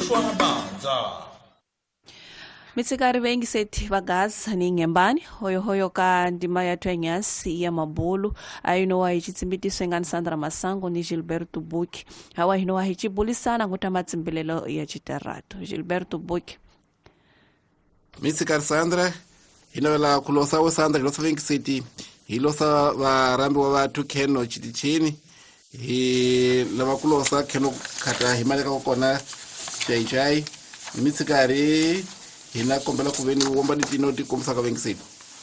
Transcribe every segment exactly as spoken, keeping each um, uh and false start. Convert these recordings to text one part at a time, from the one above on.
Joshua Banza. Mitsikari vengiseti vagazi ni ngembani hoyo hoyo ka ndima ya twenyasi ya mabulu ayino wa ichitsimbitiswe ngani Sandra Masango ni Gilberto Buki hawa hino wa hichibuli sana nguta matsimbilelo ya chiterato. Gilberto Buki Mitsikari Sandra hinawela kulosa wa Sandra hilosa vengiseti hilosa warambi wa watu keno chiti chini hi lama kulosa keno kata himaleka kukona chai chai Mitsikari hina kombela kuveni uomba ditinoti kumsaka vengiseti.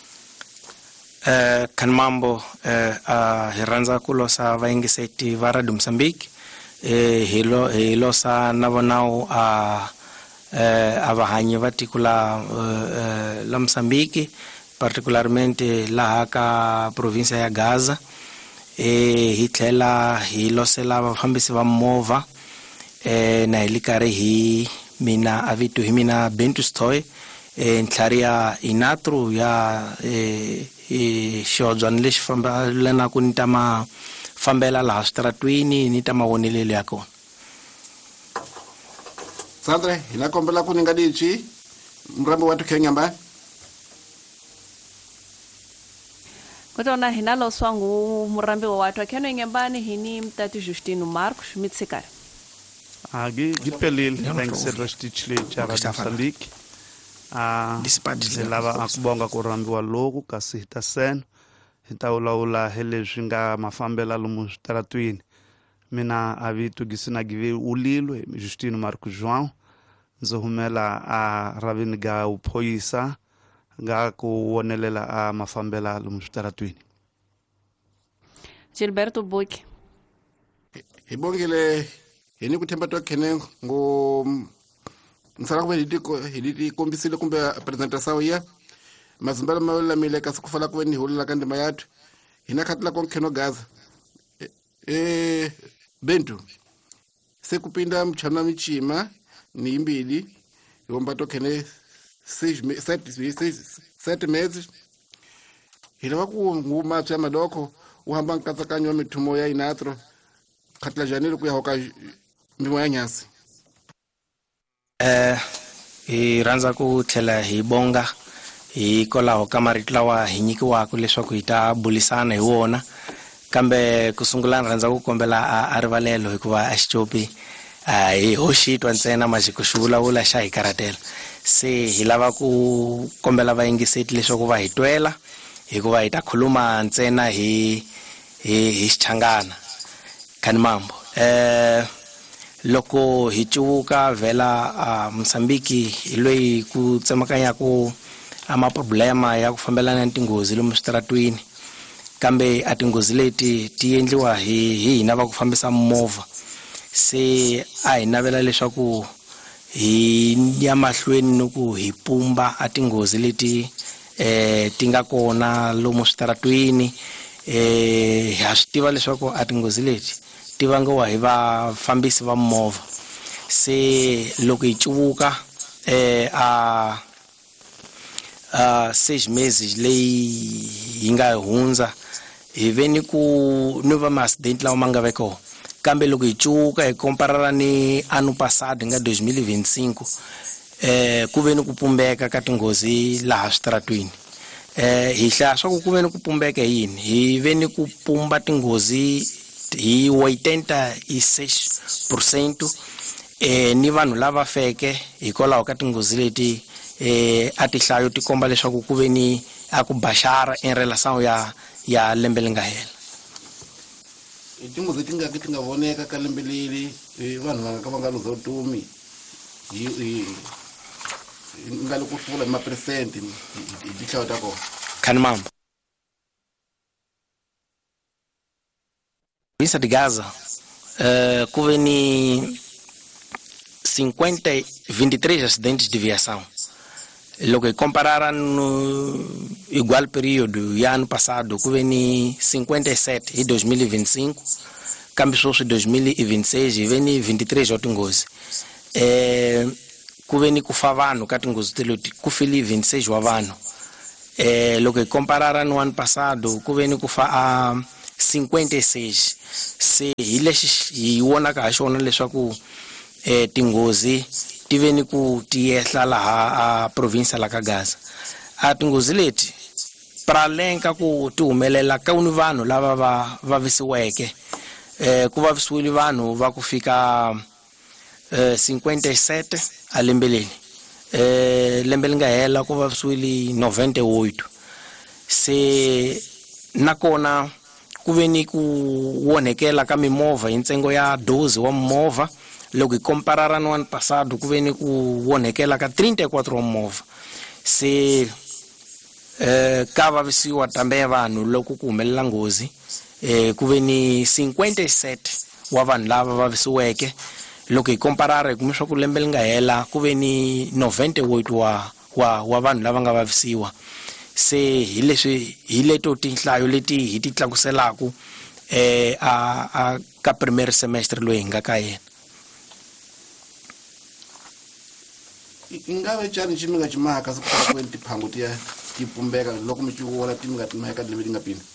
Uh, kan mambo uh, uh, hiranza kulosa vengiseti vara du Mozambique uh, hilo hilo sa navonao uh, uh, avahanyi vatikula uh, uh, la Mozambique particularmente laha ka provincia ya Gaza eh hitlela hilosela vafambisi va mova eh na hilikare hi mina avitu himina Bentu Stoy e ntlaria inatru ya e e shodzwan lexi famba lena ku nitama fambela la stratwini nitama wonelele yako. Sandra hina kombela ku ninga dichi mrambo watu kenyamba kutona hina lo swangu murambi wa watu akeno ngembani hini mtatu Justino Marcos Mitsikari agi gipelil vengiseti stichli chara Mozambique ah lava akubonga kurambiwa loku kasi hita sen hita ulaula hele shinga mafambela lumu stratwini mina avitu gisina give ulilwe Justino Marco João nzohumela a ravini ga uphoyisa ga kuwonelela a mafambela lumu stratwini. Gilberto Buki hibongile hini kutemba to kene ngo msala kwa hidiko hiditi kombisile kumbe presentação ya mazimbala mawela mileka sikufala kwa ni hulula kandi mayatu hina katla kwa keno Gaza e, e Bentu sekupinda mchana michima ni imbili yomba to kene sete meses hila ku nguma cha madoko uhamba nkatsakanyo mitumo ya inatro katla janeiro ku yahoka mbimo ya nyasi. Eh i ranza ku thlela hi bonga hi kolaho kamaritlawa hi nyikiwa ku leswaku hita bulisana hi wona kambe kusungulana ranza ku kombela a rivalelo hikuva a xichopi hi hoxitwa ntsena majikushula wula xa hi karatela se hi lava ku kombela vayingiseti leswaku va hi twela hikuva hi ta khuluma ntsena hi hi xichangana kan mambo eh loko hi cuvuka vela uh, Mozambique hiloi ku tsemakanya ku ama problema ya ku fambelana na tingozi lomu stratwini kambe atingozi leti ti endliwa hi hina va ku fambisa mova se a hi navela leswaku hi ya mahlweni no ku hi pumba atingozi leti eh tinga kona lomu stratwini eh ha swi tiva leswaku atingozi leti tivangiwa hi vafambisi va mova se loko hi cuvuka eh a a seis meses leyi hi nga hundza hi veni ku no va accident lawa manga veko kambe loko hi cuvuka hi comparara ni ano passado nga dois mil e vinte e cinco eh ku veni ku pumbeka ka tingozi laha stratwini eh hi hlaya swa ku veni ku pumbeka yini hi veni ku pumba tingozi hi oitenta e seis por cento eh ni vanhu lava feke hikwalaho ka tingozi leti eh atihlayo ti komba leswaku ku veni a ku bashara in relação ya ya lembe linga hela tingozi tinga tinga voneka ka lembe leli vanhu va nga vanga luzo tumi hi ngalo ku fula ma percent di hlayo ta ko kan mambo Província de Gaza, uh, ku veni cinquenta, vinte e três acidentes de viação. Logo compararam no igual período do ano passado, ku veni cinquenta e sete em dois mil e vinte e cinco, cambiou em dois mil e vinte e seis e veni vinte e três otingozi. Eh, ku veni ku favano katingozi teloti ku fili vinte e seis wavano. Eh, logo compararam no ano passado, ku veni ku fa a cinquenta e seis. Se hi lexi hi wonaka ha xona leswaku eh tingozi ti ve ni ku ti yehla laha a province la ka Gaza. A tinghozi leti pralenka ku ti humelela ka ni vanhu lava va vavisiweke eh ku vavisiwile vanhu va ku fika eh cinquanta-sete a lembeleni eh lembe li nga hela ku vavisiwile noventa e oito se nakona ku ve ni ku wonekela ka mimovha hi ntsengo ya doze wa mimovha loko hi comparara no ano passado ku ve ni ku wonekela ka trinta e quattro wa mimovha se eh ka vavisiwa tambe vanhu loko ku humelela nghozi eh ku ve ni cinquanta-sete wa vanhu lava vavisiweke loko hi comparara hi kuma swa ku lembe li nga hela ku ve ni noventa e oito wa wa wa vanhu lava nga vavisiwa se hi leswi hi leto tinhlayo leti hi ti tlakuselaku eh a a ka primer semestre loyi hi nga ka yena. Ingave chani chimi nga chimaka sikuphala kweni tiphango tiya tipumbeka loko mi chiwona timi nga timeka lembe li nga pina.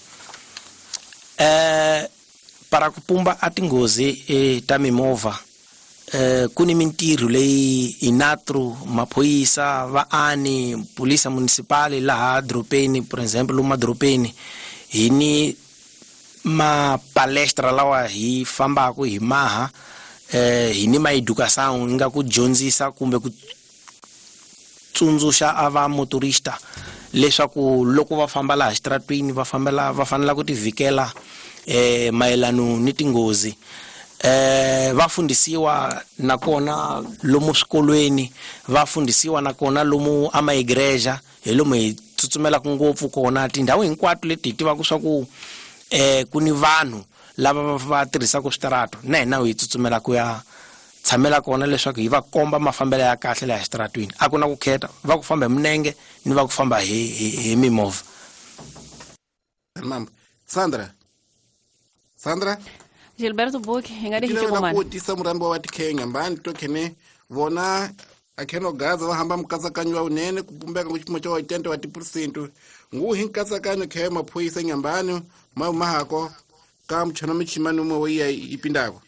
Eh para ku pumba a tinghozi e ta mimovha eh kuni mintirho leyi inatru maphoyisa vaani polisa municipale laha dropeni for example luma dropeni hi ni ma palestra lawa hi fambaka hi maha eh hi ni ma education nga ku dyondzisa kumbe ku tsundzuxa ava motorista leswaku loko va famba laha xitratwini va fambela va fanela ku tivikela eh mayelano ni tinghozi eh va fundisiwa nakona lomu swikolweni va fundisiwa nakona lomu ama igreja hi lomu hi tsutsumela ku ngopfu kona tindhawu hinkwato leti tivaka swa ku eh kuni vanhu lava va tirhisaka switarato na hina hi tsutsumela ku ya tshamela kona leswaku hi va komba mafambelo ya kahle la xitratwini a ku na ku kheta va ku famba hi minenge ni va ku famba hi hi mimovha. Mama Sandra Sandra Gilberto Buki ngadi hi komani ku tisa murambi wa Kenya mbani to kene vona akeno Gaza va hamba mukatsakanyo wa unene ku pumbeka ku chimo cha oitenta wa percent ngu hi nkatsakanyo khe maphoyisa nyambani ma mahako ka mchana michimani umwe wa ipindako.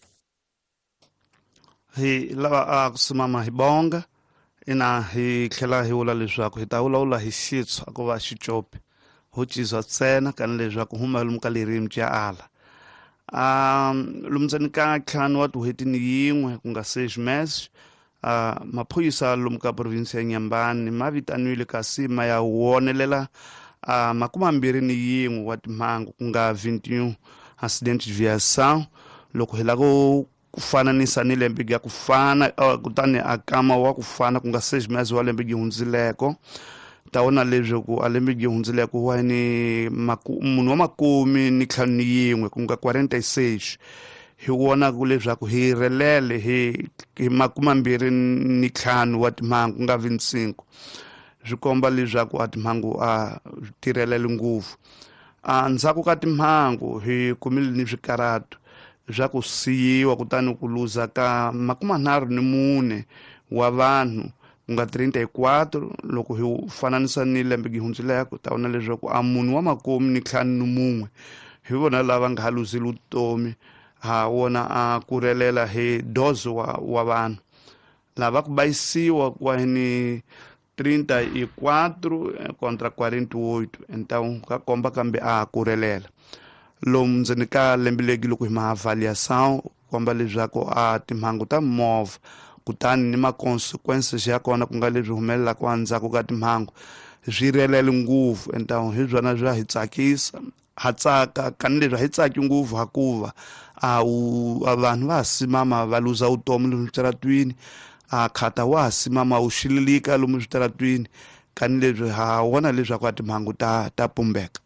Hi lava a kusimama hi bonga ina hi tlhela hi vula leswaku hi ta vulavula hi xitshwa ku va xicopi ho cisa ntsena kana leswaku huma lomu ka lerimi ja ala um lomu ndzeni ka ntlhanu wa tin'hweti ni yin'we ku nga seis meses uh, maphoyisa lomu ka provinsi ya Nyambani ma vitaniwile kasi ma ya wonelela uh, makumambirhi ni yin'we wa timhangu ku nga vinte e um accident de viação loko hi la ku kufananisa ni lembe ya kufana uh, kutani akama wa kufana ku nga seis meses wa lembe hundzileko taona leswo ku alembe hundzileko wa ni munhu wa makumi ni ntlhanu ni yin'we ku nga quarenta-seis hi wona ku leswaku hi relele hi hi makumambirhi ni ntlhanu wa timhangu ku nga vinte-cinco swi komba leswaku a timhangu a tirhelele ngopfu a ndzhaku ka timhangu hi kumile ni swikarato swa ku siyiwa kutani ku luza ka makumanharhu ni mune wa vanhu ku nga trinta e quattro loko hi fananisa ni lembe gi hundzileko taona leswaku a munhu wa makumi ni ntlhanu ni mumwe hi vona lava nga haluzile vutomi ha wona a kurelela hi doze wa wa vanhu lava ku bayisiwa kwa ni trinta e quattro contra quarenta e oito então ka komba kambe a kurelela lomu ndzeni ka lembe legi loko hi maavaliação komba leswaku a timhangu ta movha kutani ni ma-consequences ya kona ku nga leswi humelelaka endzhaku ka timhangu swi relele ngopfu então hi byona bya hi tsakisa ha tsaka kani leswi hi tsaki ngopfu hakuva a vanhu va simama va luza vutomi lomu switaratwini a khata wa simama wu xililika lomu switaratwini kani leswi ha wona leswaku a timhangu ta ta pumbeka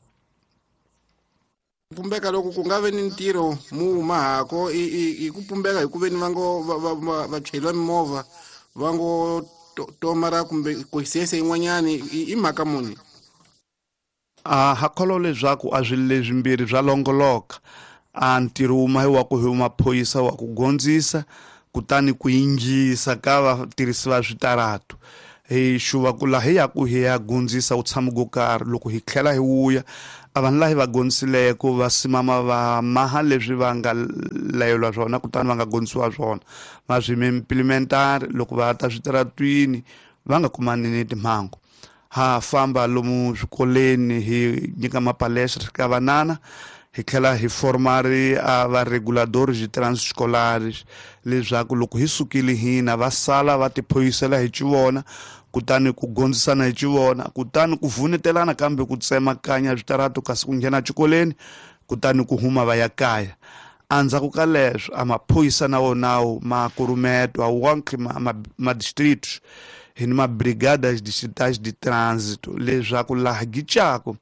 pumbeka loko ku nga ve ni ntirho mu mahako i ku pumbeka hi ku ve ni va ngo vachayeli va mimovha va ngo tomara kumbe kohisese yin'wanyani i mhaka muni a hakolo leswaku a swilo leswimbirhi bya longoloka a ntirho wuma hi wa ku hi maphoyisa wa ku gondzisa kutani ku yingisa ka vatirhisi va switarato hi xuva ku laha hi yaku hi ya gundzisa utshamo ko karhi loko hi tlhela hi wuya a vanhu laha hi va gondzisileko va simama va maha leswi va nga layelwa swona kutani va nga gondzisiwa swona ma swi implementari loko va ta switaratwini va nga kumani ni timhangu ha famba lomu swikoleni hi nyika mapalestra ka vanana hi tlhela hi formari a va reguladores de transescolares leswaku loko hi sukile hina va sala va tiphoyisela hi civona kutani ku gondzisana hi civona kutani ku vunetelana kambe ku tsemakanya switarato kasi ku nghena xikoleni kutani ku huma va ya kaya andzhaku ka leswo a maphoyisa na wonawo ma kurumetwa wonke ma-districts hi ni ma-brigadas distritais de trânsito leswaku laha gicako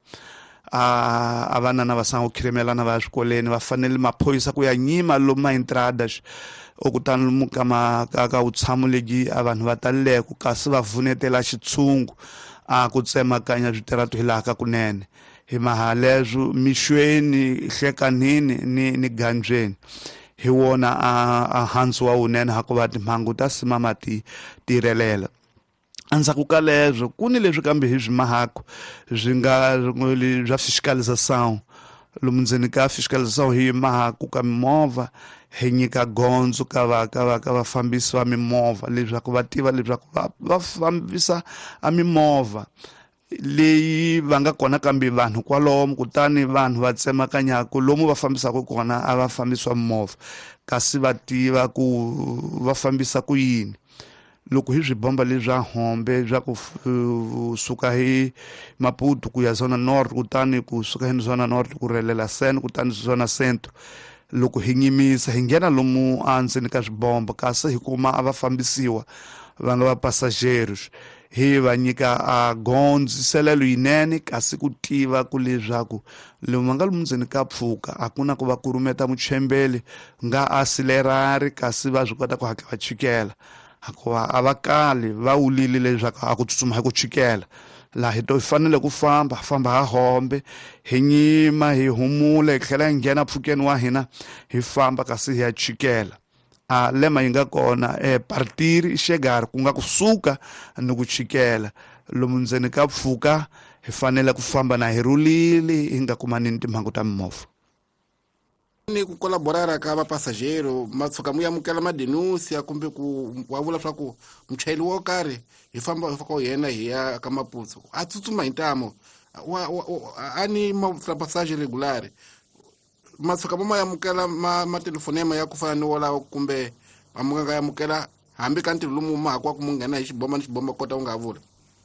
a a vana na vasangu khiremelana va swikoleni va fanele maphoyisa ku ya nyima lomu ma-entradas okutani lomu ka ma ka ka utshamo legi a vanhu va taleleko kasi va vunetela xitshungu a ku tsemakanya switerato hi laha ka kunene hi maha leswo mixweni hlekanini ni ni gandzweni hi wona a a hansi wa wunene ha ku va timhangu ta simama ti tirelela andzhaku ka leswo ku ni leswi kambe hi swi mahako swi nga bya fiscalização lomu ndzeni ka fiscalização hi mahako ka mimovha hi nyika gondzo ka va ka va ka vafambisi va mimovha leswaku va tiva leswaku va va fambisa a mimovha leyi va nga kona kambe vanhu kwalomu kutani vanhu va tsemakanyako lomu va fambisaka kona a va fambisiwa mimovha kasi va tiva ku va fambisa ku yini loko hi swibomba leswa hombe bya ku suka hi Maputo ku ya zona north kutani ku suka hi zona north ku relela sen kutani zona centro loko hi nyimisa hi nghena lomu andzeni ka swibomba kasi hi kuma a va fambisiwa va nga va passageiros hi va nyika a gondziselelo yinene kasi ku tiva ku leswaku lomu nga lomu ndzeni ka pfuka a ku na ku va kurumeta muchembele nga accelerari kasi va swi kota ku haka va chikela hikuva a va kali va wulile leswaku a ku tsutsuma hi ku chikela laha hi to hi fanele ku famba famba ha hombe hi nyima hi humula hi tlhela hi nghena pfukeni wa hina hi famba kasi hi ya chikela a lema yi nga kona e partiri xegari ku nga kusuka ni ku chikela lomu ndzeni ka pfuka hi fanele ku famba na hi rulile hi nga kumanini timhangu ta mimovha ni ku colaborara ka vapassageiro matsuka mu yamukela madenúncia kumbe ku wa vula swa ku muchayeli wo karhi hi famba hi faka yena hi ya ka Maputo a tsutsuma hi ntamo a ni mapassageiro regular matsuka ma yamukela ma matelefonema ya ku fana ni wola kumbe amunga nga yamukela hambi ka ntirho lomu ma hakwa ku mu nghena hi xibomba ni xibomba kota u nga vula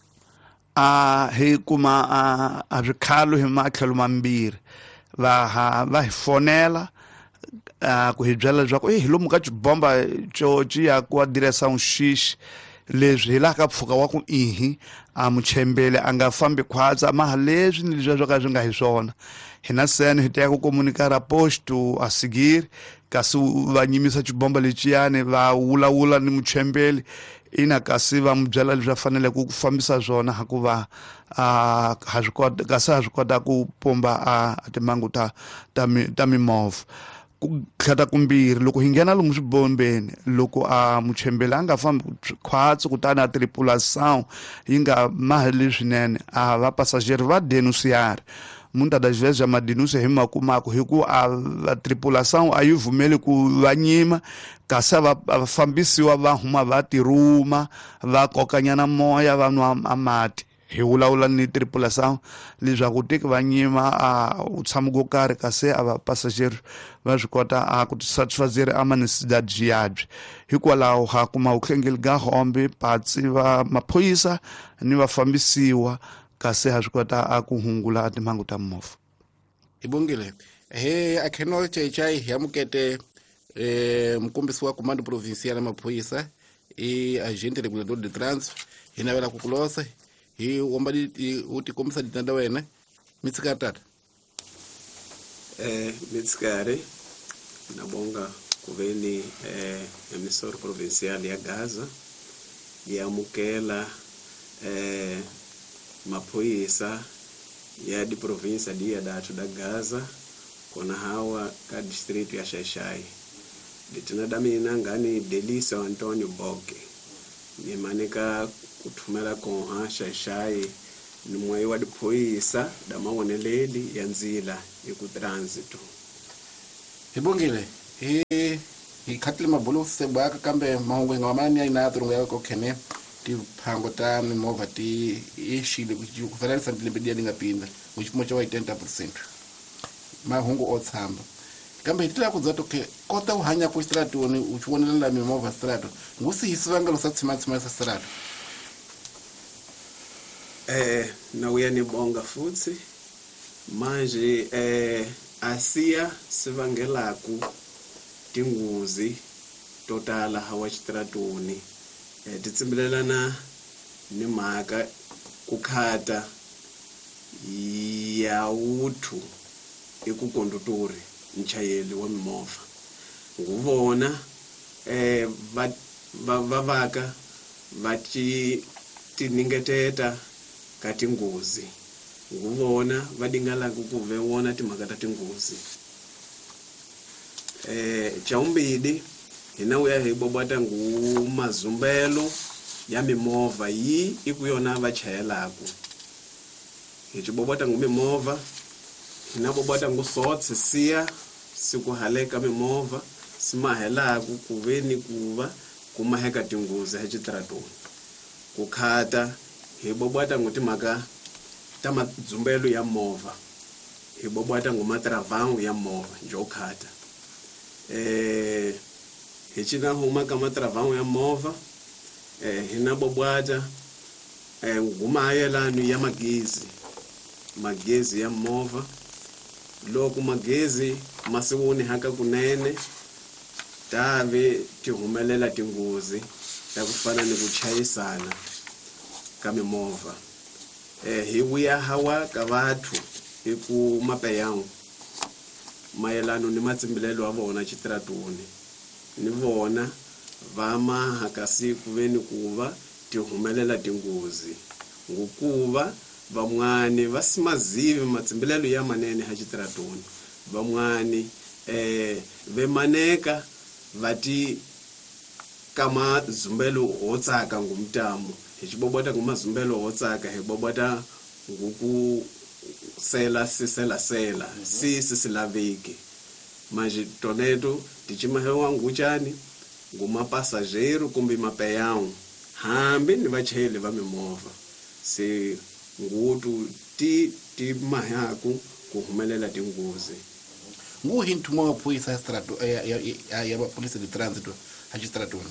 a hi kuma a byikhalo hi matlhelo mambirhi va ha va hi fonela ku hi byela leswaku hi lomu ka xibomba coci ya ku diresa un xixi leswi hi laha ka pfuka wa ku ihi a muchembele a nga fambi khwatsa maha leswi ni leswi swo ka swi nga hi swona hina sene hi teka ku komunikara posto a seguir kasi va nyimisa xibomba lexiyani va wulawula ni muchembele ina kasi va mu byela leswi va fanele ku fambisa swona hikuva a ha swi kota kasi ha swi kota ku pomba a timhangu ta ta ta mimovha ku tlhata kumbirhi loko hi nghena lomu swibombeni loko a muchembele a nga fambi khwatsi kutani a tripulação yi nga mahali swinene a va passageiro va denunciar muita das vezes a madenúncia hi makumako hi ku a tripulação a yi vumeli ku va nyima kasi va fambisiwa va huma va tiruma va kokanyana moya va nwa amati hi wulawula ni tripulação leswaku tiki va nyima a utshamo ko karhi kasi a va passageiro va swi kota a ku satisfazer a manesidade yabye hikwalaho ha kuma vuhlengeli ga hombe patsi va maphoyisa ni vafambisiwa kasi ha swi kota a ku hungula timhangu ta mimovha hi bongile he a kheno chaichai hi amukete eh mkombisi wa comando provincial ya maphoyisa e agente regulador de trânsito hi navela ku kulosa hi womba di u ti kombisa ditanda wena mitsikari tata eh mitsikari nabonga kuveni eh emissora provincial ya Gaza yamukela eh maphoyisa ya di província dia da da Gaza kona hawa ka district ya Xai-Xai ditina da mina ngani Delício Antônio Boque ngimanika kuthumela konha shayishayi ni moyo wa diphoyisa da mawoneleli ya ndzila iku transito. Hibongile hi hi khatile mabulu sebaka kambe mahungu ngamani ya ina turungu ya ko khene ti phango ta mimovha ti ishile ku fanele santile bedia lingapinda uchimo cha eighty percent mahungu o tshamba kambe hitila ku dzato ke kota u hanya ku strato ni uchonela mimovha strato ngusi hisivangalo sa tshima tshima sa strato. Eh na uyanibonga futhi manje eh asiya sivangelaku tinguzi totala hawa xitratoni eh titsimbilelana ni mhaka ku khata ya uthu eku kondutori mchayeli wa mimovha nguvona eh va vavaka va ti tiningeteta ka tingozi nguvona va dingala ku kuve wona timhaka ta tingozi. Eh chaumbidi hina uya hi bobata ngu mazumbelo ya mimovha yi ikuyona va chayelaku hi chibobata ngu mimovha hina bobata ngu sotse siya siku haleka mimovha simahelaku kuveni kuva kumaheka tingozi ha chitratoni ku khata hi bobata ngu timhaka ta madzumbelo ya movha hi bobata ngu matravangu ya movha njo khata eh hi china huma ka matravangu ya movha eh hina bobata eh ngumayelano ya magezi magezi ya movha loko magezi masiwoni haka kunene tave tihumelela tingozi ta kufana ni ku chayisana ka mimovha. Eh hi vuya hawa ka vathu iku mapeyangu mayelano ni matsimbilelo wa vona chitratoni ni vona va mahaka siku veni kuva tihumelela tingozi ngukuva van'wani va simazivi matsimbilelo ya manene ha chitratoni van'wani eh ve maneka vati kama zumbelo ho tsaka ngumtamo hi chibobota ngumazumbelo ho tsaka hi bobota nguku sela sisela sela si sisilaveki manje toneto tichimahewa nguchani nguma passageiro kumbe mapeyão hambi ni vachayeli va mimovha se ngutu ti ti mahaku ku humelela tingozi. Ngu hintu mwa polisi strato ya ya ya polisi de trânsito ha chitratoni.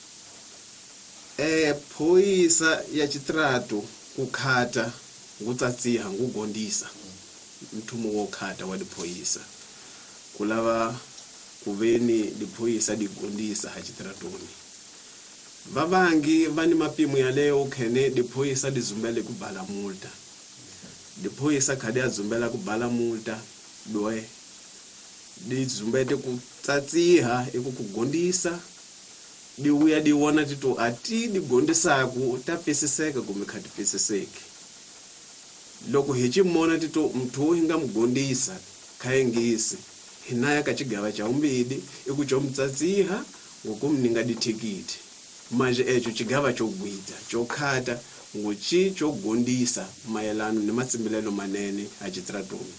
Eh phoyisa ya chitrato ku khata ngutsatsiha ngugondisa mthumo wo khata wa diphoyisa kulava kuveni diphoyisa digondisa ha chitratoni vavangi vani mapimo ya leo khene diphoyisa dizumbele ku bala multa diphoyisa khadi azumbela ku bala multa doe dizumbete ku tsatsiha eku kugondisa di uya di wona tito ati di gondisaku ta pesiseka kumbe khati pesiseke loko hi chimona tito mthu hinga mugondisa khayengisi hinaya ka chigava cha umbidi iku cho mtsatsiha ngokumninga dithikiti manje echo chigava cho gwita cho khata ngochi cho gondisa mayelano ni matsimbilelo manene a chitratoni.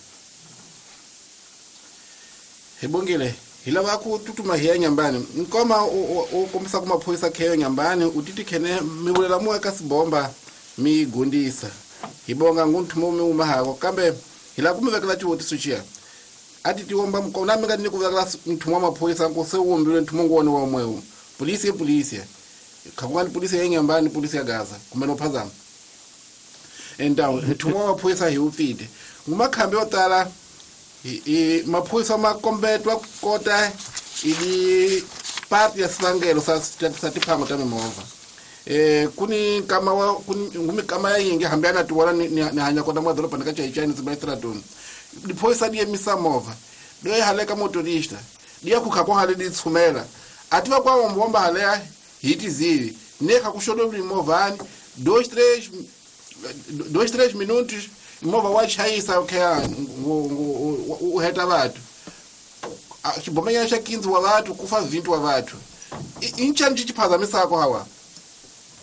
Hebongile hilava ku tutuma hiya nyambani nkoma ukombisa kuma phoyisa kheyo nyambani utiti khene mibulela muwa ka sibomba mi gondisa hibonga ngunthumo mi umahako kambe hila kumivekela chiwoti suchia ati tiwomba mkona minga ni kuvekela nthumo maphoyisa ko se wombile nthumo ngone wa mwewu polisi polisi khangwani polisi ya nyambani polisi ya Gaza kumeno phazama endawo nthumo maphoyisa hi ufide ngumakhambe otala i maphoyisa makombetwa kota ili part ya sivangelo sa sa tiphango ta mimovha eh kuni kama wa kuni ngumi kama yingi hambiana tiwala ni hanya kota mwadholopa nika cha China sibastratoni diphoyisa diye misa mova doye haleka motorista diya kukhakwa hale ditsumela ativa kwa wombomba hale hiti zili neka kushodo mimovani dois três dois três minutos imova wachayisa ukaya uheta vatu chibomenya cha quinze wa vatu kufa vinte wa vatu inchani chichiphazamisako hawa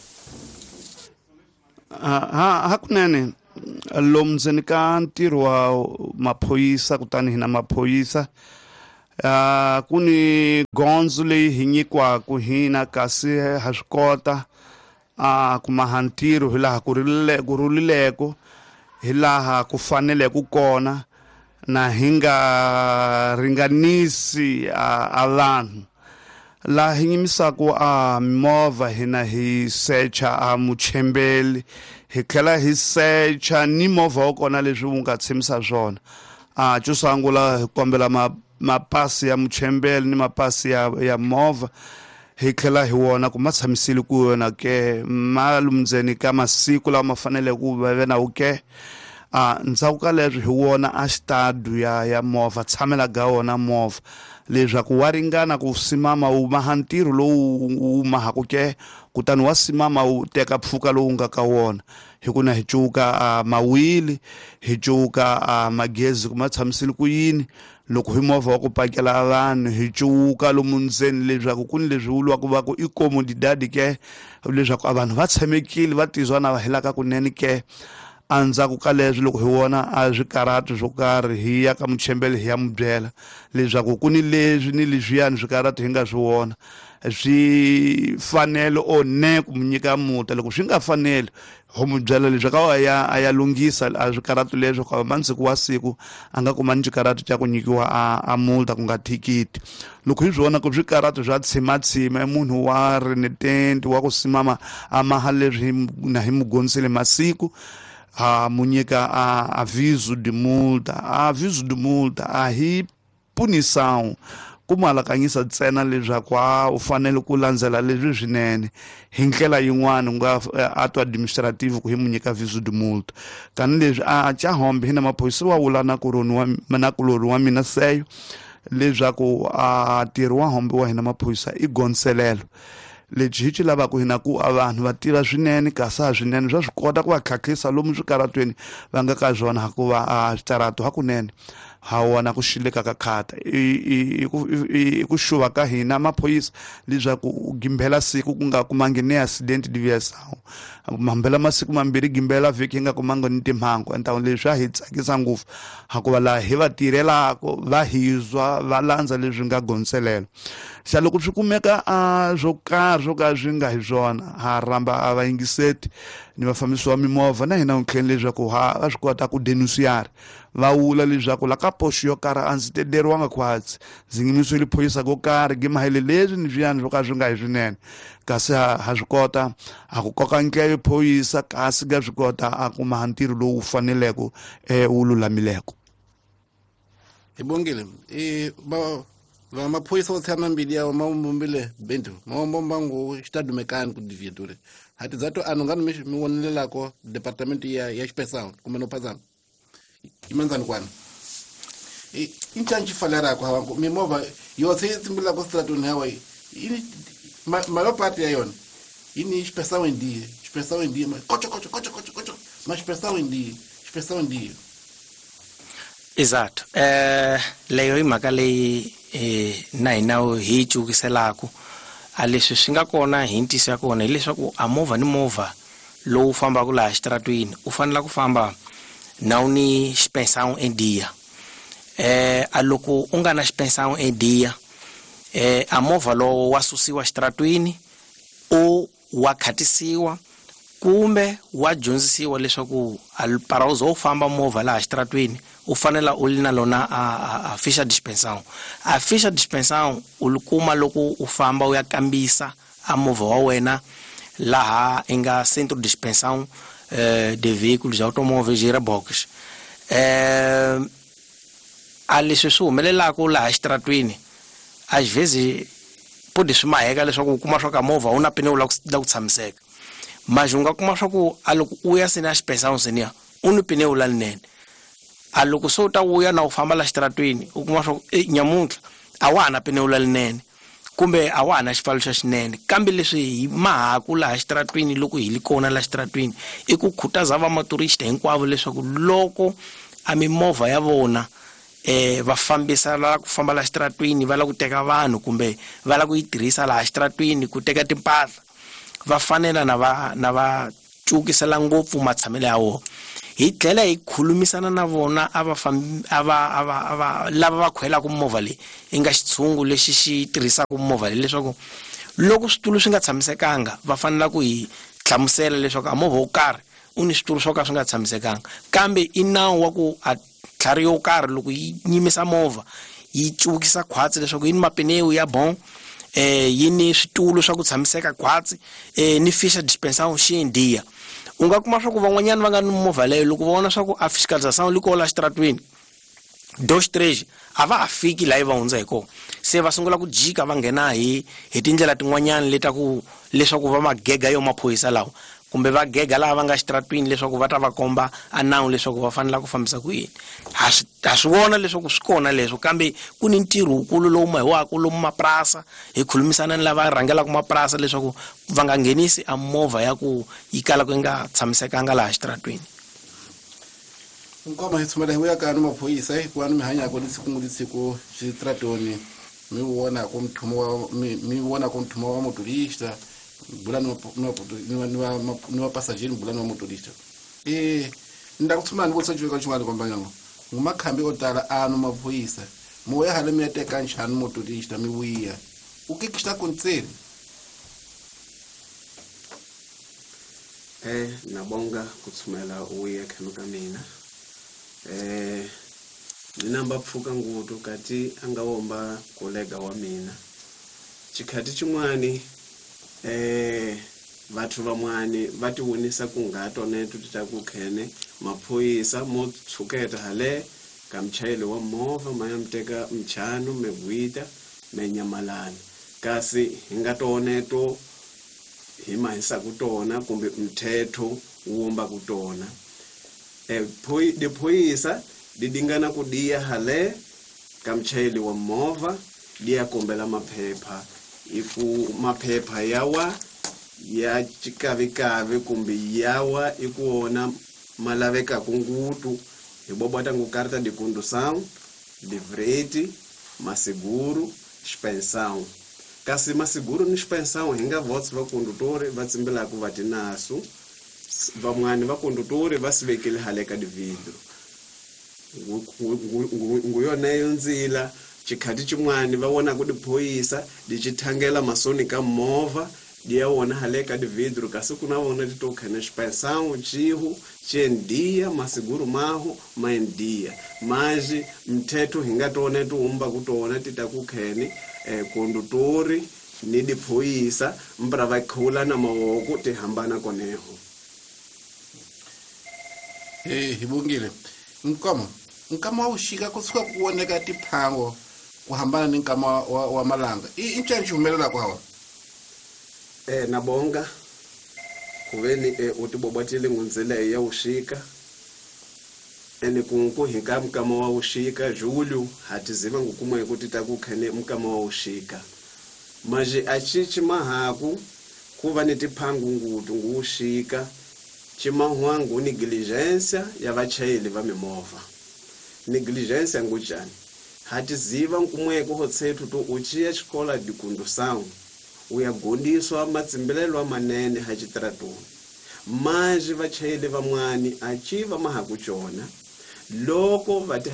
ha hakunene lomu ndzeni ka ntirho wa maphoyisa kutani hina maphoyisa uh, ku ni gondzo leyi hi nyikiwaku hina kasi ha swi kota uh, ku maha ntirho hi laha ku rulileko hi laha ku faneleke kona na hi nga ringanisi uh, a vanhu la hi nyimisaku a mimovha hina hi secha a muchembeli hi tlhela hi secha ni movha wa kona leswi wu nga tshemisa swona a xo sungula hi kombela ma mapasi ya muchembeli ni mapasi ya ya movha hi tlhela hi wona ku ma tshamisile ku yona ke malumdzeni ka masiku lawa ma fanele ku va na uke a ndzhaku ka leswi hi wona a xitadu ya ya movha tshamela ga wona movha leswaku wa ringana ku simama wu maha ntirho lowu wu mahaku ke kutani wa simama wu teka pfuka lowu nga ka wona hi ku na hi cuka uh, mawili hi cuka uh, magezi ku ma tshamisile ku yini loko hi movha wa ku pakela vanhu hi cuka lomu ndzeni leswaku ku ni leswi vuriwaka va ku i comodidad ke leswaku vanhu va tshemekile va tizwa na va helaka kunene ke andzhaku ka leswi loko hi wona a swikarati swo karhi hi ya ka muchembeli hi ya mu byela leswaku ku ni leswi ni leswiyani swikarati hi nga swi wona swi fanele o ne ku mu nyika muta loko swi nga fanele ho mu byela leswaku a ya a ya lunghisa a swikarati leswo ka mansiku wa siku a nga kuma ni xikarati xa ku nyikiwa a, a multa ku nga thikiti loko hi swona ku swikarati swa tshimatshima i munhu wa renitenti wa ku simama a maha leswi na hi mugondzile masiku a munyika a aviso de multa a aviso de multa a hi punição kuma lakanyisa ntsena leswaku a u fanele ku landzela leswi swinene hi ndlela yin'wana nga ato administrative ku hi munyika aviso de multa tani leswi a cha hombe hina maphoyisa wa wula na ku roni wa na ku lori wa mina seyo leswaku a tirhi wa hombe wa hina maphoyisa i gonselelo leswi hi ci lavaku hina ku a vanhu va tiva swinene kasa swinene swa swi kota ku va khakhisa lomu swikaratweni va nga ka zwona hikuva a switarato hakunene ha wona ku xileka ka khata i ku xuva ka hina maphoyisa leswaku u gimbela siku ku nga kumangi ni accident divisawu mambela masiku mambirhi gimbela vhiki nga kumangi ni timhangu entawu leswi a hi tsakisa ngopfu hikuva laha hi va tirhelako va hizwa va landza leswi nga gonselelo xa loko swi kumeka a swo karhi swo ka swi nga hi swona ha rhamba a vayingiseti ni vafambisi wa mimovha na hina n'witlheni leswaku ha va swi kota ku denunciare va wula leswaku la ka posho yo karhi a ndzi tederiwanga khwatsi ndzi yimisiwile phoyisa ko karhi gi mahele leswi ni swiyani swo ka swi nga hi swinene kasi ha, ha swi kota a ku koka nkeve phoyisa kasi ga swi kota a kuma ntirho lowu faneleke eh, wu lulamileko hi bongile eh, ba va maphoyisa wo tshama mbili yawo ma mumbile bento ma mbomba ngo xitadu mekani ku diviature hati zato ano ngani mi mi wonelelako department ya ya xipesa kuma no phazana imanzani kwana e inchanchi falera ko hawango mi mova yo tse tsimbula ko strato ne hawa ini ma ma part ya yon ini xipesa wendi xipesa wendi ma kocho kocho kocho kocho kocho ma xipesa wendi xipesa wendi Exato. Eh leyo imhaka leyi eh na hina hi cukiselaku a leswi swi nga kona hi ntisi ya kona hileswaku a movha ni movha lowu fambaka laha xitratwini u fanela ku famba na u ni xipensão endiya eh a loko u nga na xipensão endiya eh a movha lowu wa susiwa xitratwini u wa khatisiwa kumbe wa dyondzisiwa leswaku para uzo famba movha laha xitratwini u fanela u lina lona a, a ficha dispensão a ficha dispensão u kuma loko u famba u ya kambisa a movha wa wena laha inga centro de dispensão eh, de veículos automóveis Girebox eh a leswi swi humelelaka laha xitratwini às vezes pode swi maheka leswaku u kuma swa ka movha u na pneu la ku tshamiseka mas u nga kuma swa ku a loko u ya sena xipensão senia u ni pneu la linene a loko so ta uya na u famba la xitratwini u kuma swa e nyamuntlha a wa na pneu la linene kumbe a wa na xipfalo xa xinene kambe leswi hi mahaku laha xitratwini loko hi likona la xitratwini i ku khutaza va maturista hinkwavo leswaku loko a mimovha ya vona eh va fambisa la ku famba la xitratwini va la ku teka vanhu kumbe va la ku yi tirhisa laha xitratwini ku teka timpahla va fanela na va na va cukisela ngopfu matshamelo ya wona hi tlhela hi khulumisana na vona ava ava ava ava lava va khwela ku movha leyi inga xitshungu lexi xi tirhisaka movha leyi leswaku loko switulu swi nga tshamisekanga va fanela ku hi hlamusela leswaku a movha wo karhi u ni switulu swo ka swi nga tshamisekanga kambe i nawu wa ku a tlhari yo karhi loko yi nyimisa movha yi cukisa khwatsi leswaku yini mapenewu ya bon eh yini switulu swa ku tshamiseka khwatsi eh ni fisher dispensation xindiya unga kuma swa ku van'wanyana va nga ni movha leyo loko vona swa ku a fiscalization liko la xitratweni dosh treasure ava afiki la iva hundza hiko se va sungula ku jika va nghena hi hi tindlela tin'wanyana leta ku leswaku va magega yo maphoyisa lawa kumbe va gega lava nga xitratwini leswaku va ta va komba anawu leswaku va fanela ku fambisa ku yini ha swi vona leswaku swi kona leswo kambe ku ni ntirho wukulu lowu ma hiwaku lomu maprasa hi khulumisana ni lava rhangelaka maprasa leswaku va nga nghenisi a movha ya ku yi kala ku nga tshamisekanga laha xitratwini nkoma hi tshumela hi vuya ka ni maphoyisa hi ku va ni mi hanya ko lisiku ngulisiku xitratoni mi vona ko mthumo wa mi vona ko mthumo wa motorista bula no no no no passager bula no motorista eh ndakuthuma ndibotsa jweka chungani kwambanyango ngumakhambi otala ano maphoyisa moya hale mi yateka njhani motorista mi wiya ukikishita kontseni eh nabonga kuthumela uye khanu ka mina eh ninamba pfuka ngutu kati angawomba kolega wa mina chikhati chimwani eh vathu vamwani vati wonisa ku ngato netu titakukhene maphoyisa mo tshuketa hale kamchayeli wa movha mayamteka mchano megwita menyamalana kasi hingatoneto himahisa kutona kumbe mthetho uomba kutona eh poi de phoyisa didingana kudia hale kamchayeli wa movha dia kombela maphepha iku maphepha yawa ya chikavikave kumbe yawa ikuona malaveka kungutu hibobota ngukarta de condução livrete maseguro dispensão kasi maseguro ni dispensão hinga votos va condutori va tsimbela ku vatinasu vamwani va condutori va sivekele haleka de vidro nguyona yonzila chikhati chimwani va wona ku diphoyisa dichithangela masoni ka movha dia wona haleka de vidro kasi kuna wona titokhena dispensão chihu chendia maseguro maho maendia maji mthetho hingatone tuumba kutona titakukhene eh condutori ni diphoyisa mbra va khula na mawoko te hambana koneho eh hibungile nkama nkama ushika kusuka kuoneka tiphango kuhambana ni nkama wa, wa malanga inchange humelela kwawa eh nabonga kuveni eh, utibobatile ngunzele ya ushika ene kunku hinka mkama wa ushika Julio hatiziva ngukumwe kuti takukhene mkama wa ushika maje achichi mahaku kuva netiphangu ngutu ngushika chimahwangu negligência ya vachayeli va mimova negligência ngujani hatiziva nkumwe ko hotsetu to uchiya xikola de condução uyagondiswa matsimbelelo manene hachitratoni manje vachayeli vamwani achiva mahakuchona loko vati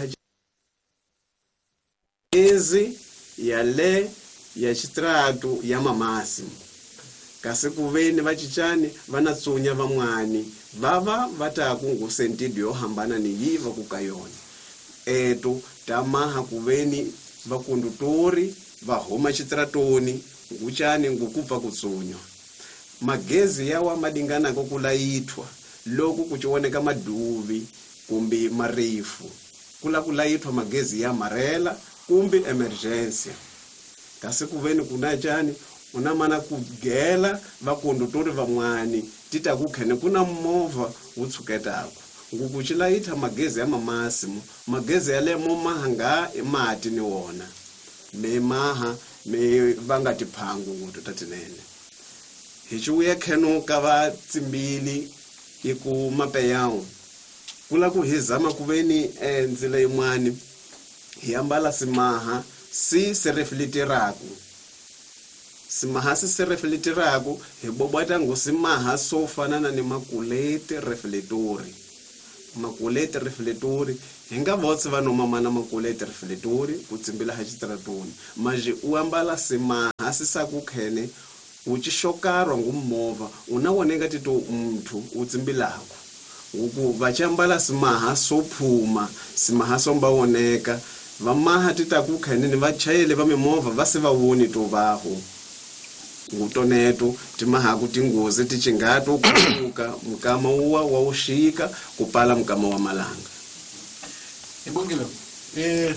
ezi yale ya chitrato ya mamasi kasi kuveni vachichani vanatsunya vamwani vava vataku ngusentido yo hambana ni yiva kukayona eto tamaha kuveni vakondutori vahoma chitratoni nguchani ngukubva kutsunywa magezi yawa madingana kokulaitwa loko kuchioneka maduvi kumbe marifu kula kulaitwa magezi ya marela kumbe emergency kasi kuveni kuna chani unamana kugela vakondutori vamwani titakukhene kuna movha utsuketako ngukuchilaitha magezi ya mamasimu magezi yale momahanga mati ni wona me maha me vangati phangu ngutu tatinene hichuye kheno kava tsimbili iku mapeyawo kula kuhizama kuveni enzile yimwani hiyambala simaha si se refleteraku simaha se se reflectiraku hi bobota ngo simaha so fanana ni makulete reflettori makulete reflettori hi nga votsi vanhu mamana makulete reflettori ku tsimbila ha xitratoni maje u ambala simaha sisaku khene u xixokarwa ngumova una woneka tito umthu u tsimbilako uku vachambala simaha so phuma simaha somba woneka vamaha titaku khene ni vachayele va mimova va se va woni to vaho ngutoneto timaha kuti ngozi tichingato kuka mkama uwa wa ushika kupala mkama wa malanga ibongile eh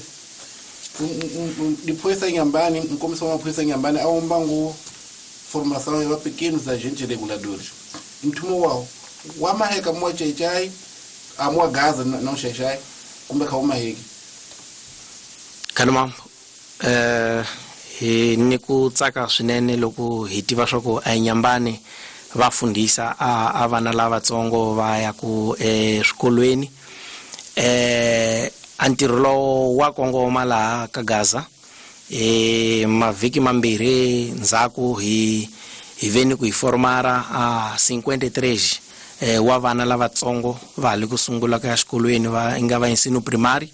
dipoisa Inhambane nkomiso wa poisa Inhambane awomba ngo formação ya pequenos agentes reguladores mtumo wao wamaheka mwa chaichai amwa gaza não chaichai kumbe kauma heki kanama eh hi ni ku tsaka swinene loko hi tiva swa ku eNyambane va fundisa a vana lavatsongo va ya ku eswikolweni eh antirlo wa kongoma la ka Gaza e mavhiki mambirhi ndzhaku hi hi veni ku hi formara a cinquanta-três eh wa vana lavatsongo va le ku sungula ka xikolweni va inga va ensino primary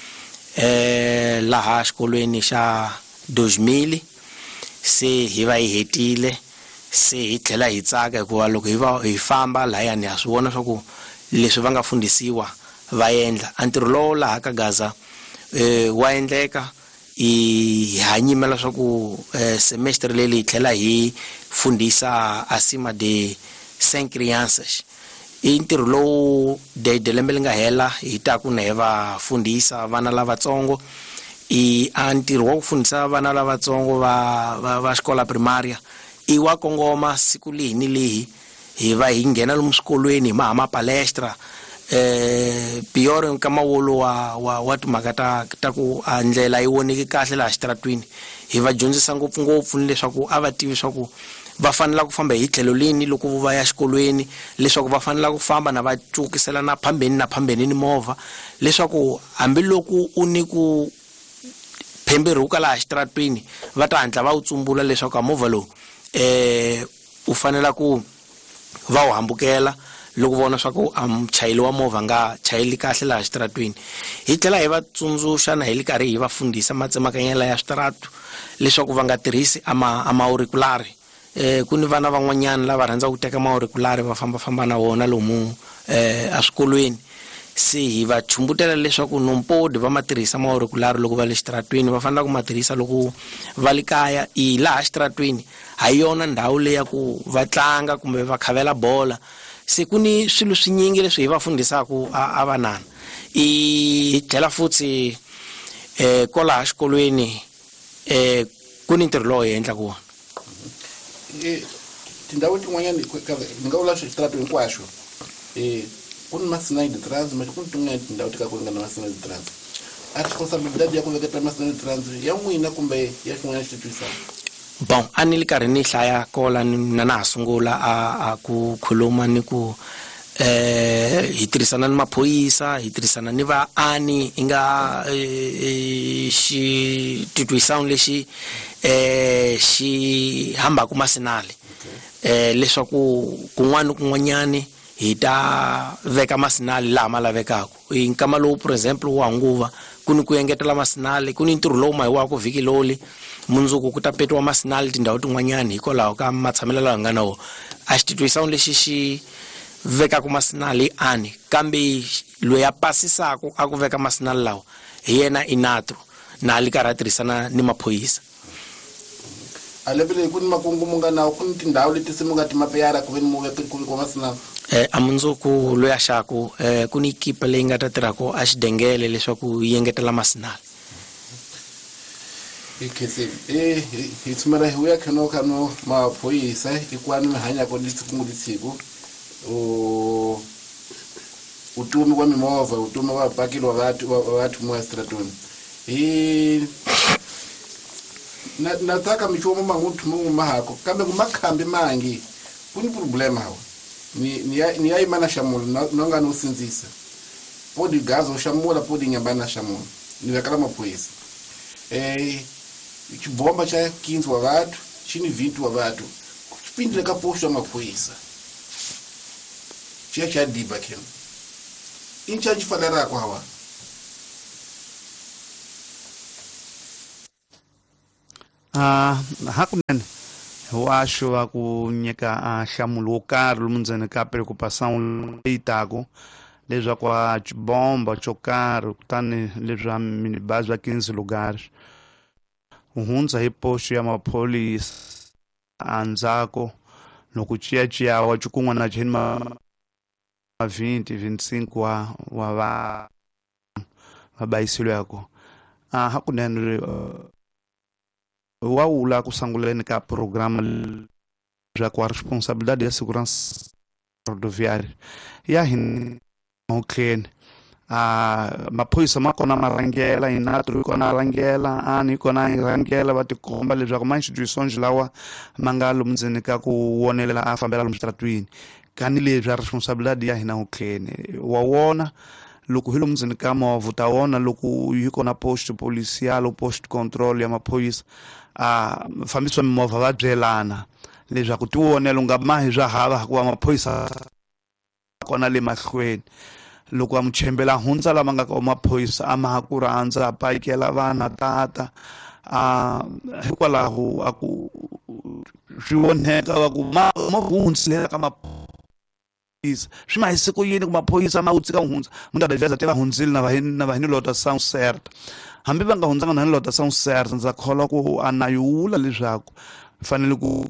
eh laha xikolweni xa dois mil se hi va hi hetile se hi tlhela hi tsaka hikuva loko hi va hi famba lahayani ha swi vona swa ku leswi va nga fundisiwa va endla antirho lowo laha ka Gaza eh wa endleka i hanyimela swa ku semestre leli hi tlhela hi fundisa acima de cinq crianças i ntirho lowu de de lembe linga hela hi ta ku ne va fundisa vana lavatsongo i antirho wa ku fundisa vana lavatsongo va va xikola primaria i wa kongoma siku lihi ni lihi hi va hi nghena lomu swikolweni ma ma palestra eh piore nkama wolo wa wa wa timhaka ta ta ku andlela yi woneki kahle la xitratwini hi va dyondzisa ngopfungopfu leswaku a va tivi swa ku va fanela ku famba hi tlhelo leni loko va ya xikolweni leswaku va fanela ku famba na va cukisela na phambeni na phambeni ni movha leswaku hambiloko u ni ku phemberuka la xitratwini va ta hantla va u tsumbula leswaku a movha lowu eh u fanela ku va u hambukela loko vona swa ku amchayeli wa movha nga chayeli kahle la xitratwini hi tlhela hi va tsundzuxa na hi le karhi hi va fundisa matsemakanyela ya switaratu leswaku va nga tirhisi ama amauriculari eh kuni vana van'wanyana lava rhandza ku teka mauriculari va famba famba na wona lomu eh a swikolweni se hi va chumbutela leswaku nompodi va matirhisa mauriculari loko va le xitratwini va fanele ku matirhisa loko va le kaya i laha xitratwini hayona ndhawu leya ku va tlanga kumbe va khavela bola se kuni swilo swinyingi leswi hi va fundisaku a vanana i tlhela futhi eh kola xikolweni eh kuni ntirho lowo hi endla ku eh tindhawu tin'wanyana nga vula xitrato hinkwaswo eh kuni masina de trans mas kuni tin'wanyana tindhawu tika ku nga na masina de trans a responsabilidade ya ku veketa masina de trans ya n'wina kumbe ya xin'wana xitwisana bon ani le karhi ni hlaya kola na na sungula a ku khuluma ni ku eh hi tirhisana ni maphoyisa hi tirhisana ni va ani inga xi titwisana lexi eh xi hamba ku masinali eh leswaku kun'wana kun'wanyani hi ta veka masinali laha ma lavekaka hi nkama lowu for example wa nguva kuni ku engetela masinali kuni ntirho lowu ma hiwa ku vhiki loli munzuku ku ta petiwa masinali tindhawu tin'wanyani hikwalaho ka matshamelo lawa nga na wo a xititwisano lexi xi veka ku masinali ani kambe loyi a pasisaka a ku veka masinali lawa hi yena inatro na ali karhi a tirhisana ni maphoyisa a levele kuni makungumu nga nawu kuni tindhawu leti se mu nga timapeyara ku veni mu veka ku masinali eh a mundzuku loyi a xaku eh kuni ekipa leyi nga ta tirhako a xidengele leswaku yi engetela masinali ikese eh hi tsumela hi ya khano khano maphoyisa ikwani mi hanya ko lisiku ngulisiku o utumi kwa mimova utumi wa pakilo wa watu wa watu mu stratoni eh na nataka michomo mangutu mu mahako kambe kumakhambe mangi kuni problem hawo ni ni ni ayi mana shamula nonga no sinzisa podi gazo shamula podi Inhambane shamula ni vakala maphoyisa eh chibomba cha quinze wa watu chini vintu wa watu chipindile kaposhwa maphoyisa chia cha diba kem incha chifanara kwa hawa ah hakunene washo wa kunyeka a nhlamulo wo karhi lomu ndzeni ka preocupação leyi taku leswaku a xibomba xo karhi kutani leswa minibazi va quinze lugares hundza hi posto ya maphorisa andzhaku loko chiyachiyawa cikun'wana na cheni ma vinte, vinte e cinco wa wa va va bayisilweko a hakunene wa ula ku sanguleni ka programa já com a responsabilidade da segurança rodoviária e a hin okay a maphoyisa ma kona marangela inatru kona rangela ani kona rangela va tikomba leswaku ma institutions lawa mangalo mndzeni ka ku wonelela a fambela lomu stratwini kani leswi a responsabilidade ya hina ukhene wa wona loko hi lomu ndzeni ka movha ta wona loko yi kona post policial o post control ya maphoyisa a fambiswa mimovha va byelana leswaku ti wonela u nga mahi swa hava ku va maphoyisa kona le mahlweni loko a muchembela hundza lama nga ka maphoyisa a maha ku rhandza a payikela vana tata a hikwalaho a ku swi voneka va ku mahundzile ka maphoyisa swi ma hisi ku yini ku maphoyisa ma utsi ka hundza munhu ta diveza te va hundzile na vahini na vahini lota sound cert hambi va nga hundzanga na lota sound cert ndza khola ku anayula leswaku fanele ku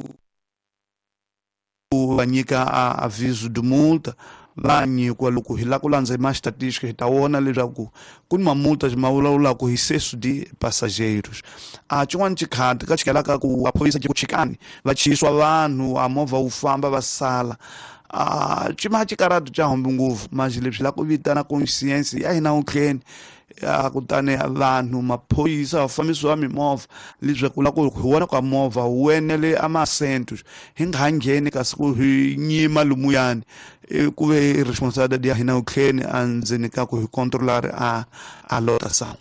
va nyika aviso de multa va nyikiwa loko hi la ku landza ma statistic hi ta wona leswaku ku ni mamulta ma vulavulaka hi sesu di passageiros a cin'wana cikhati ka cikela ka ku maphoyisa ku chikani va chiyiswa vanhu a movha wu famba va sala a cima cikarati ca hombi ngopfu manje leswi la ku vitana conscience ya hina utlheni a kutani vanhu maphoyisa va fambisiwa mimovha leswi ku la ku hi wona ka movha wu enele a masento hi nga ngheni kasi ku hi nyima lumuyani ku ve responsabilidade ya hina utlheni a ndzeni ka ku hi controller a a lota sa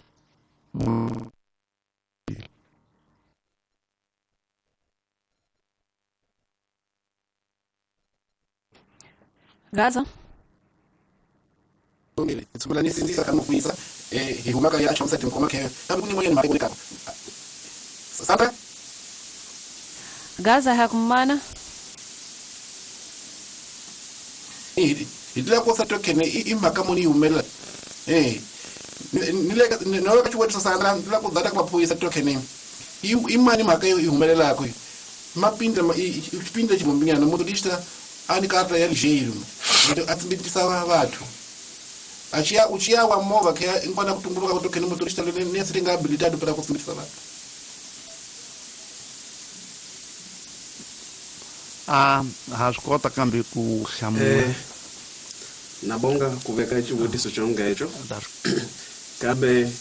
Gaza ngile tsubula ni sinzisa kama kuisa eh hi humaka ya chamsa timkoma ke tabu ni moyeni mali kapa sasa Gaza hakumana eh idila ko sato kene imhaka moni humela eh nile no ka chiwetso sandra ndila ku data kwa phoyisa to kene imani mhaka yo ihumelela ko mapinda ipinda chibombinyana motorista ani karta ya ligeiro ndio atsimbitisa watu achia uchia wa mova ke ingwana kutunguruka kutoka ni motorista le nesiringa habilitado para kutsimbitisa watu a ha swi kota kambe ku hlamula nabonga kuveka chivutiso chonga icho kambe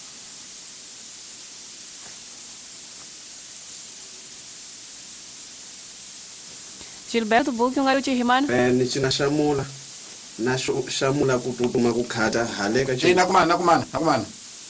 Gilberto Buki ungali uchihimana eh ni china shamula na shamula kututuma kukhata haleka eh nakumana nakumana nakumana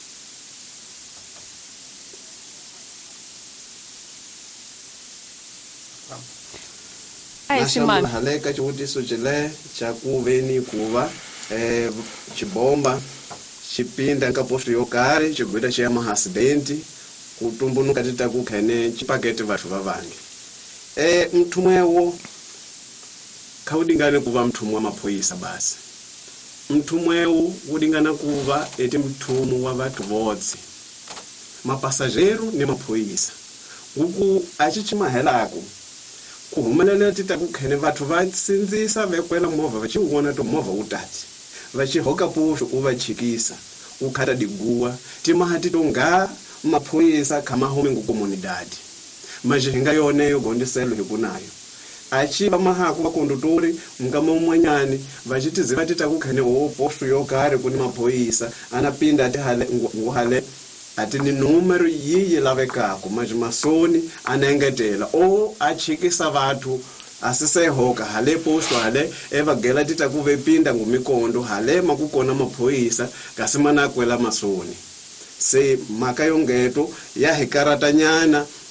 ai simana haleka chivutiso chile cha kuveni kuva eh chibomba chipinda nka posto yo kare chigwita cha mahasidenti kutumbunuka tita kukhene chipakete vathu vavangi eh mthumwewo khawudingane kuva mthumu wa maphoyisa basi mthumwewo udingana kuva eti mthumu wa vathu vodzi mapasajero ni maphoyisa uku achichimahelako kuhumelela tita kukhene vathu va sindzisa vekwela movha va chiwona to movha utati va chihoka pusho u va chikisa u khata diguwa timahati to nga maphoyisa khama home ngukomunidade manje hinga yone yo gondiselo hikunayo achiva mahaku vakondotori mukama umwanyani vachitizi vatita kukhane o posto yo kare kuni maphoyisa anapinda ati hale nguhale ati ni numero yiyi lavekako manje masoni anengetela o achikisa vathu asise hoka hale posto hale evagela tita kuve pinda ngumikondo hale makukona maphoyisa kasimana kwela masoni se maka yongeto ya hikarata nyana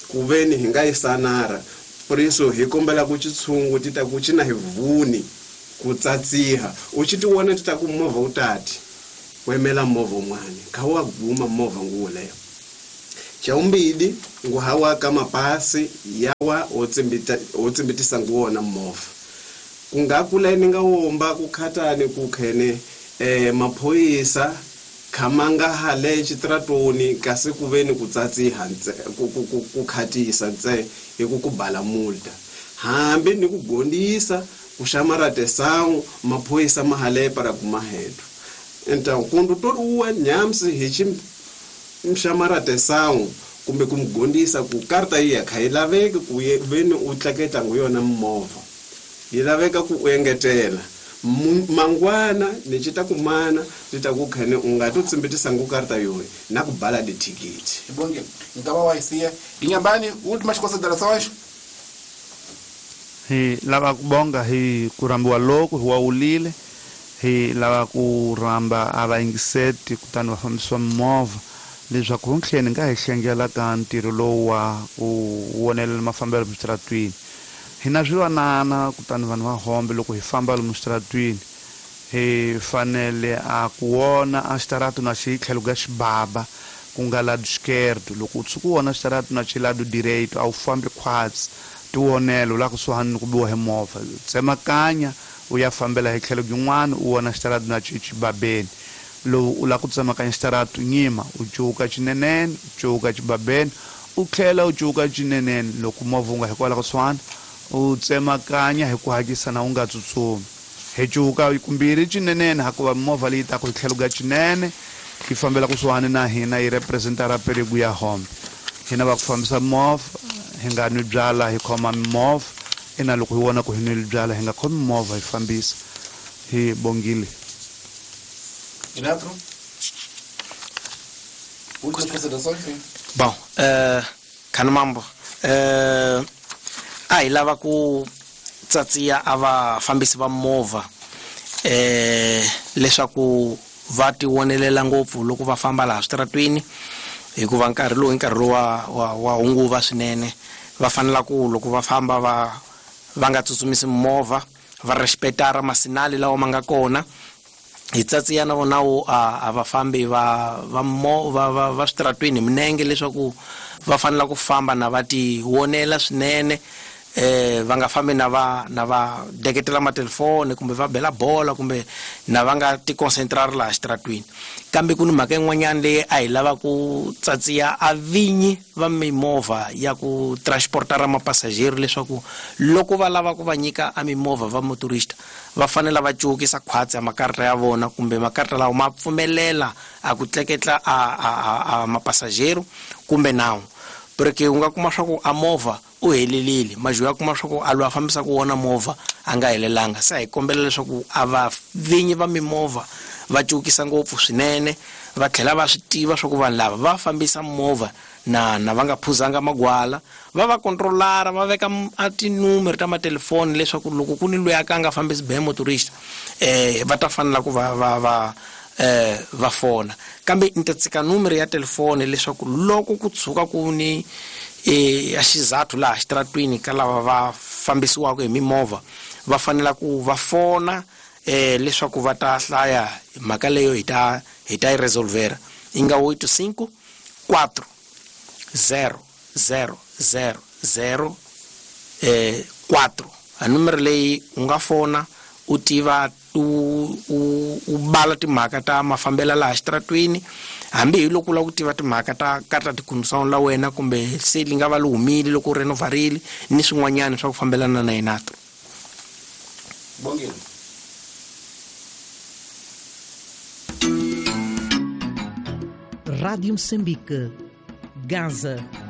kuveni hi nga yi sanara puriso hi kombela ku chitshungu tita ku china hi vuni ku tsatsiha u chiti wona tita ku movha utati wemela movha mwana kha wa guma movha ngule chaumbidi nguhawa kama pasi yawa otsimbita otsimbitisa nguona movha kungakula ninga womba kukhatani kukhene eh maphoyisa khamanga hale chitratoni kasi kuveni kutsatsiha ntse kukhatisa ntse ekukubhala multa hambe ni kugondisa kushamarate sangu maphoyisa mahale para kumahedo enta kundu toruwa nyamsi hichi mshamarate sangu kumbe kumgondisa ku karta yi yakhayilaveki ku veni u tleketa nguyona movha yilaveka ku engetela mangwana nichita kumana litakukhane ungati utsimbitisa ngukarta yoyi nakubhala dithikiti ibonge ngaba wayisiya inyambani ultima xikosedela sawaxo hi lava ku bonga hi ku rambiwa loko hi wawulile hi lava ku ramba a vayingiseti kutani va fambisiwa mimovha leswaku hi ntlheni nga hi hlengela ka ntirho lowu wa ku wonelela mafambelo mustratwini hi na swivanana kutani vanhu va hombe loko hi famba lomu switratwini hi fanele a ku wona a xitarata na xi tlhelo ka xibaba ku nga lado scared loko u tshuku wona xitarata na xi lado direito a wu fambi khwatsi ti wonela u la kusuhani ni ku biwa hi movha tsemakanya u ya fambela hi tlhelo gin'wana u wona xitarata na xi xibabeni lowu u la ku tsemakanya xitarata nyima u cuka xinenene u cuka xibabeni u tlhela u cuka xinenene loko movha u nga hi kwala kusuhani u tsemakanya hi ku hakisana u nga tsutsumi hi cuka kumbirhi cinenene hakuva movha leyi ta ku hi tlhelo ka cinene yi fambela kusuhani na hina yi representara peregu ya home hina va ku fambisa movha hi nga nwi byala hi khoma mimovha ina loko hi vona ku hi nwile byala hi nga khomi movha hi fambisa hi bongile inatro ultima xikosedela sawaxo bon eh khani mambo eh a hi lava ku tsatsiya a vafambisi va movha eh leswaku va ti wonelela ngopfu loko va famba laha switratwini hikuva nkarhi lowu nkarhi wa wa hunguva swinene va fanela ku loko va famba va va nga tsutsumisi movha va respectara masinali lawa ma nga kona hi tsatsiya na vona wo a vafambi va va movha va va switratwini minenge leswaku va fanela ku famba na va ti wonela swinene eh va nga fambi na va na va deketela matelefoni kumbe va bela bola kumbe na va nga ti concentrar la xitratwini kambe ku ni mhaka yin'wanyana leyi a hi lava ku tsatsiya a vinyi va mimovha ya ku transportara mapasajeri leswaku loko va lava ku va nyika a mimovha va motorista va fanela va cukisa khwatsi ya makarata ya vona kumbe makarata lawa ma pfumelela a ku tleketla a a a mapasajeri kumbe nawu porque u nga kuma swa ku a movha u helelile majwe ya kuma swa ku a lo fambisa ku wona movha a nga helelanga sa hi kombela leswaku a va vinyi va mimovha va cukisa ngopfu swinene va tlhela va swi tiva swa ku vanhu lava va fambisa movha na na va nga phuzanga magwala va va controlara va veka a tinumero ta matelefoni leswaku loko ku ni loyi aka nga fambisi be motorist eh va ta fanela ku va va va eh va fona kambe ntatsika numero ya telefoni leswaku loko ku tshuka ku ni eh axizathu laha xitratwini ka lava va fambisiwaka hi mimovha va fanela ku va fona eh leswaku va ta hlaya mhaka leyo hi ta hi ta yi resolvera yi nga oito cinco quatro zero zero zero zero eh quatro a numero leyi u nga fona u tiva u u bala timhaka ta mafambela laha xitratwini hambi hi loko u lava ku tiva timhaka ta karata tikundisano la wena kumbe se li nga va li humile loko u renovarile ni swin'wanyana swa ku fambelana na hinato bongile Rádio Moçambique, Gaza,